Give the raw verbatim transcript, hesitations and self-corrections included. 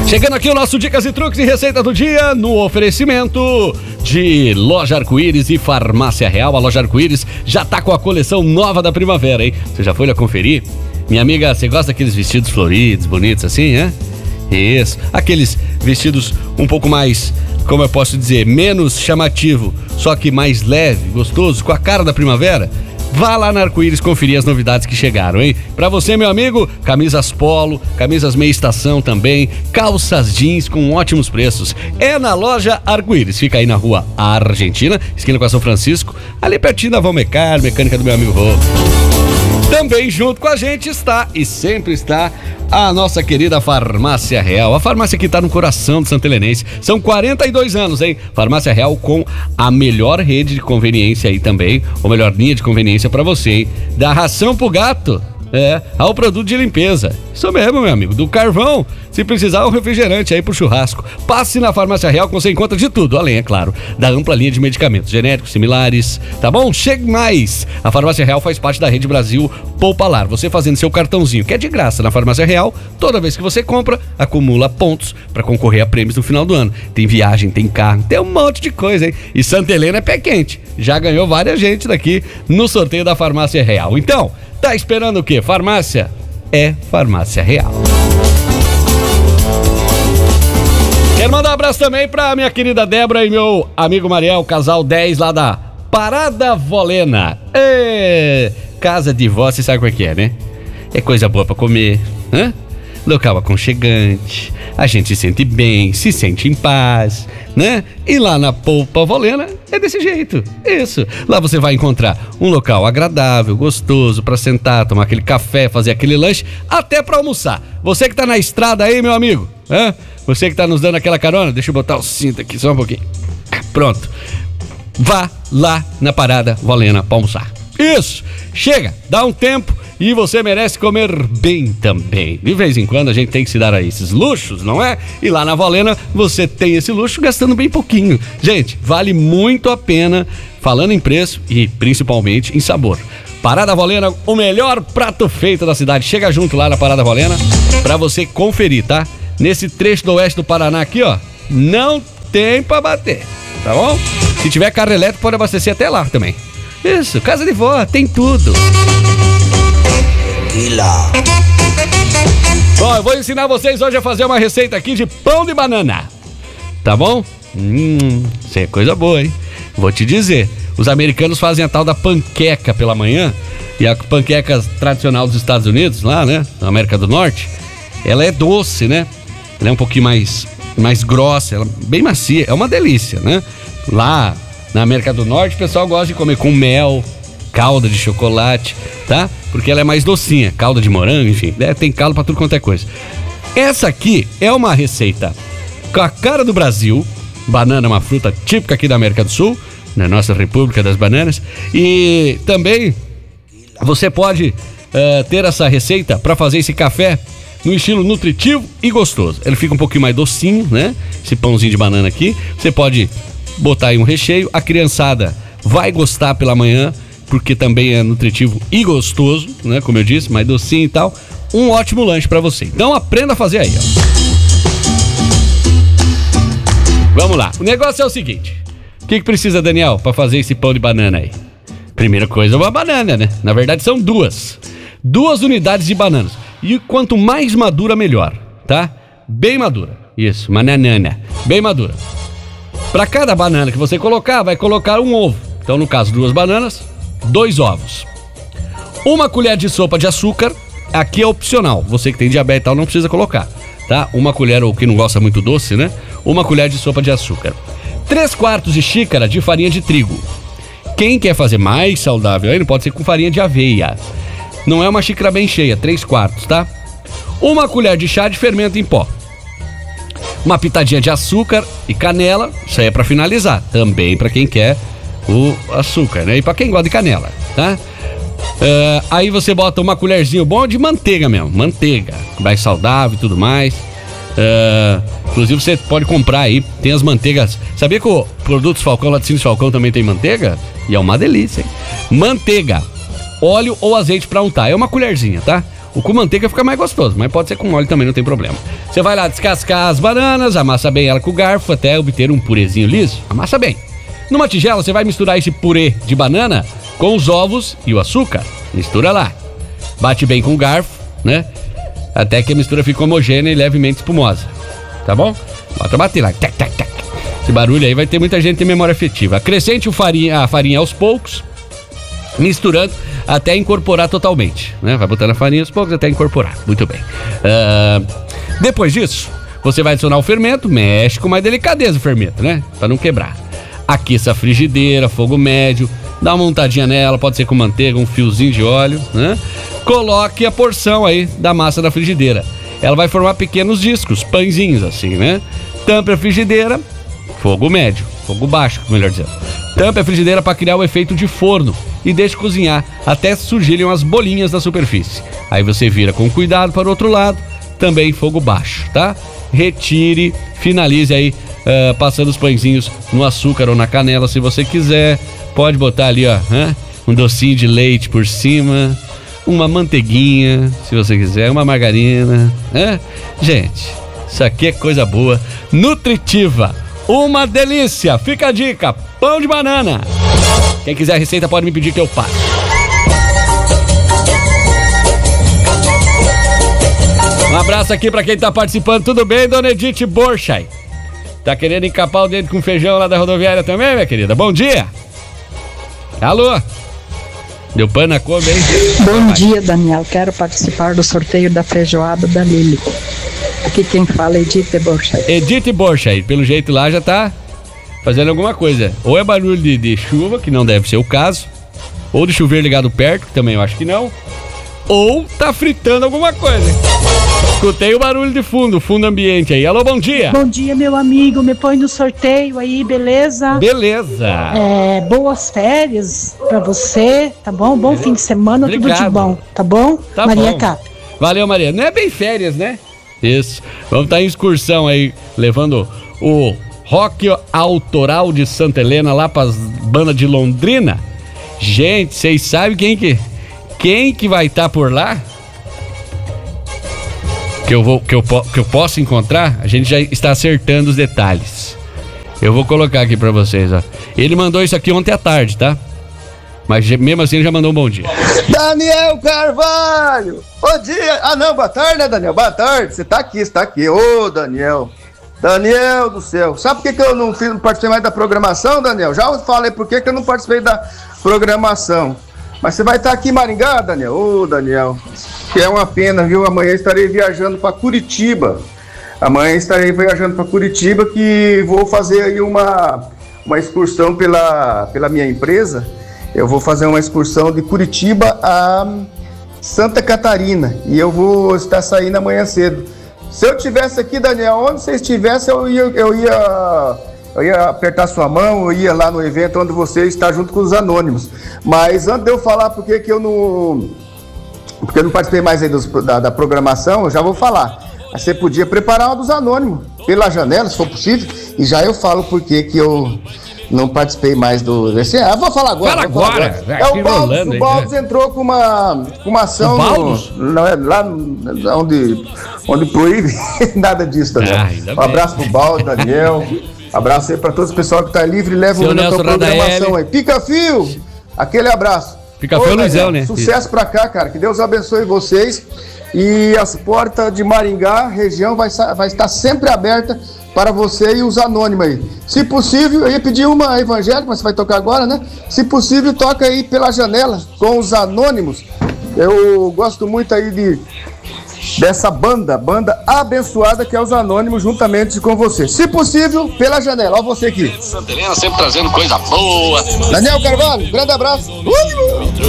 Chegando aqui o nosso Dicas e Truques e Receita do Dia no oferecimento de Loja Arco-Íris e Farmácia Real. A Loja Arco-Íris já tá com a coleção nova da primavera, hein? Você já foi lá conferir? Minha amiga, você gosta daqueles vestidos floridos, bonitos assim, né? Isso, aqueles vestidos um pouco mais, como eu posso dizer, menos chamativo, só que mais leve, gostoso, com a cara da primavera? Vá lá na Arco-Íris conferir as novidades que chegaram, hein? Pra você, meu amigo, camisas polo, camisas meia estação também, calças jeans com ótimos preços. É na Loja Arco-Íris, fica aí na Rua Argentina, esquina com a São Francisco, ali pertinho da Valmecar, mecânica do meu amigo Rô. Também junto com a gente está, e sempre está, a nossa querida Farmácia Real. A farmácia que está no coração do santelenense. São quarenta e dois anos, hein? Farmácia Real com a melhor rede de conveniência aí também, ou melhor linha de conveniência para você, hein? Da ração pro gato, é, ao produto de limpeza. Isso mesmo, meu amigo. Do carvão, se precisar, um refrigerante aí pro churrasco. Passe na Farmácia Real que você encontra de tudo, além, é claro, da ampla linha de medicamentos genéricos, similares, tá bom? Chegue mais! A Farmácia Real faz parte da Rede Brasil Poupa Lar. Você fazendo seu cartãozinho, que é de graça na Farmácia Real, toda vez que você compra, acumula pontos para concorrer a prêmios no final do ano. Tem viagem, tem carro, tem um monte de coisa, hein? E Santa Helena é pé quente. Já ganhou várias gente daqui no sorteio da Farmácia Real. Então, tá esperando o quê? Farmácia é Farmácia Real. Quero mandar um abraço também pra minha querida Débora e meu amigo Mariel, casal dez lá da Parada Volena. É, casa de vó, você sabe como é que é, né? É coisa boa pra comer, hã? Local aconchegante, a gente se sente bem, se sente em paz, né? E lá na Polpa Volena é desse jeito, isso. Lá você vai encontrar um local agradável, gostoso, pra sentar, tomar aquele café, fazer aquele lanche, até pra almoçar. Você que tá na estrada aí, meu amigo, hã? Você que tá nos dando aquela carona, deixa eu botar o cinto aqui só um pouquinho. Pronto. Vá lá na Parada Volena pra almoçar. Isso, chega, dá um tempo e você merece comer bem também. De vez em quando a gente tem que se dar a esses luxos, não é? E lá na Volena você tem esse luxo gastando bem pouquinho. Gente, vale muito a pena, falando em preço e principalmente em sabor. Parada Volena, o melhor prato feito da cidade. Chega junto lá na Parada Volena pra você conferir, tá? Nesse trecho do oeste do Paraná aqui, ó, não tem pra bater, tá bom? Se tiver carro elétrico, pode abastecer até lá também. Isso, casa de vó, tem tudo. Bom, eu vou ensinar vocês hoje a fazer uma receita aqui de pão de banana. Tá bom? Hum, isso é coisa boa, hein? Vou te dizer, os americanos fazem a tal da panqueca pela manhã. E a panqueca tradicional dos Estados Unidos, lá, né? Na América do Norte, ela é doce, né? Ela é um pouquinho mais, mais grossa, ela é bem macia, é uma delícia, né? Lá na América do Norte, o pessoal gosta de comer com mel, calda de chocolate, tá? Porque ela é mais docinha, calda de morango, enfim, né? Tem caldo pra tudo quanto é coisa. Essa aqui é uma receita com a cara do Brasil. Banana é uma fruta típica aqui da América do Sul, na nossa República das Bananas. E também você pode uh, ter essa receita para fazer esse café no estilo nutritivo e gostoso. Ele fica um pouquinho mais docinho, né? Esse pãozinho de banana aqui. Você pode botar aí um recheio. A criançada vai gostar pela manhã, porque também é nutritivo e gostoso, né? Como eu disse, mais docinho e tal. Um ótimo lanche para você. Então aprenda a fazer aí, ó. Vamos lá. O negócio é o seguinte. O que, que precisa, Daniel, para fazer esse pão de banana aí? Primeira coisa, uma banana, né? Na verdade, são duas. Duas unidades de bananas. E quanto mais madura, melhor, tá? Bem madura. Isso, uma nanana. Bem madura. Para cada banana que você colocar, vai colocar um ovo. Então, no caso, duas bananas, dois ovos. Uma colher de sopa de açúcar. Aqui é opcional. Você que tem diabetes e tal, não precisa colocar, tá? Uma colher, ou que não gosta muito doce, né? Uma colher de sopa de açúcar. Três quartos de xícara de farinha de trigo. Quem quer fazer mais saudável aí, não pode ser com farinha de aveia. Não é uma xícara bem cheia, três quartos, tá? Uma colher de chá de fermento em pó. Uma pitadinha de açúcar e canela. Isso aí é pra finalizar. Também pra quem quer o açúcar, né? E pra quem gosta de canela, tá? Uh, aí você bota uma colherzinha bom de manteiga mesmo. Manteiga, mais saudável e tudo mais. Uh, inclusive você pode comprar aí, tem as manteigas. Sabia que o Produtos Falcão, Laticínios Falcão também tem manteiga? E é uma delícia, hein? Manteiga, óleo ou azeite pra untar, é uma colherzinha, tá? O com manteiga fica mais gostoso, mas pode ser com óleo também, não tem problema. Você vai lá descascar as bananas, amassa bem ela com o garfo até obter um purezinho liso. Amassa bem. Numa tigela você vai misturar esse purê de banana com os ovos e o açúcar. Mistura lá. Bate bem com o garfo, né? Até que a mistura fique homogênea e levemente espumosa. Tá bom? Bota bater lá. Tac, tac, tac. Esse barulho aí vai ter muita gente que tem memória afetiva. Acrescente o farinha, a farinha aos poucos, misturando até incorporar totalmente, né? Vai botando a farinha aos poucos até incorporar. Muito bem. Uh, depois disso, você vai adicionar o fermento, mexe com mais delicadeza o fermento, né? Pra não quebrar. Aqueça a frigideira, fogo médio, dá uma untadinha nela, pode ser com manteiga, um fiozinho de óleo, né? Coloque a porção aí da massa na frigideira. Ela vai formar pequenos discos, pãezinhos assim, né? Tampe a frigideira, fogo médio, fogo baixo, melhor dizendo. Tampe a frigideira para criar o efeito de forno e deixe cozinhar até surgirem umas bolinhas na superfície. Aí você vira com cuidado para o outro lado, também fogo baixo, tá? Retire, finalize aí uh, passando os pãezinhos no açúcar ou na canela se você quiser. Pode botar ali, ó, hein? Um docinho de leite por cima, uma manteiguinha, se você quiser, uma margarina, né? Gente, isso aqui é coisa boa, nutritiva, uma delícia. Fica a dica, pão de banana. Quem quiser a receita pode me pedir que eu passo. Um abraço aqui pra quem tá participando. Tudo bem, dona Edith Borchay? Tá querendo encapar o dente com feijão lá da rodoviária também, minha querida? Bom dia. Alô? Deu pano na couve, hein? Bom Vai. dia, Daniel. Quero participar do sorteio da feijoada da Lili. Aqui quem fala é Edith Borchay. Edith Borchay, pelo jeito lá já tá fazendo alguma coisa. Ou é barulho de, de chuva, que não deve ser o caso, ou de chuveiro ligado perto, que também eu acho que não, ou tá fritando alguma coisa. Escutei o barulho de fundo, fundo ambiente aí. Alô, bom dia. Bom dia, meu amigo. Me põe no sorteio aí, beleza? Beleza. É, boas férias pra você, tá bom? Bom fim de semana, Obrigado. Tudo de bom, tá bom? Tá Maria bom. Cap. Valeu, Maria. Não é bem férias, né? Isso. Vamos estar em excursão aí, levando o rock autoral de Santa Helena lá pras bandas de Londrina. Gente, vocês sabem quem que, quem que vai estar por lá? Que eu, vou, que, eu, que eu posso encontrar? A gente já está acertando os detalhes. Eu vou colocar aqui pra vocês, ó. Ele mandou isso aqui ontem à tarde, tá? Mas mesmo assim ele já mandou um bom dia. Daniel Carvalho! Bom dia! Ah não, boa tarde, né, Daniel? Boa tarde, você tá aqui, você tá aqui. Ô, Daniel! Daniel do céu! Sabe por que, que eu não, fiz, não participei mais da programação, Daniel? Já falei por que, que eu não participei da programação. Mas você vai estar aqui em Maringá, Daniel? Ô, Daniel, que é uma pena, viu? Amanhã estarei viajando para Curitiba. Amanhã estarei viajando para Curitiba, que vou fazer aí uma, uma excursão pela, pela minha empresa. Eu vou fazer uma excursão de Curitiba a Santa Catarina. E eu vou estar saindo amanhã cedo. Se eu estivesse aqui, Daniel, onde você estivesse, eu ia... Eu ia Eu ia apertar sua mão, eu ia lá no evento onde você está junto com os anônimos. Mas antes de eu falar porque que eu não... Porque eu não participei mais aí dos, da, da programação, eu já vou falar. Você podia preparar uma dos anônimos pela janela, se for possível. E já eu falo porque que eu não participei mais do... Desse, ah, vou falar agora. Fala vou falar agora. agora. É o Baldos, o Baldos entrou com uma, com uma ação... O Baldos? No, não é, lá onde, onde proíbe nada disso, Daniel. Ah, um abraço pro Baldos, Daniel. Abraço aí pra todos o pessoal que tá livre e leva o na tua programação aí. Pica Fio, aquele abraço. Pica Fio Luizão, né? Sucesso Isso. pra cá, cara. Que Deus abençoe vocês. E as portas de Maringá, região, vai, vai estar sempre aberta para você e os anônimos aí. Se possível, eu ia pedir uma evangélica, mas você vai tocar agora, né? Se possível, toca aí pela janela com os anônimos. Eu gosto muito aí de... dessa banda, banda abençoada que é os Anônimos, juntamente com você. Se possível, pela janela. Olha você aqui. Santa Helena sempre trazendo coisa boa. Daniel Carvalho, grande abraço. Uh!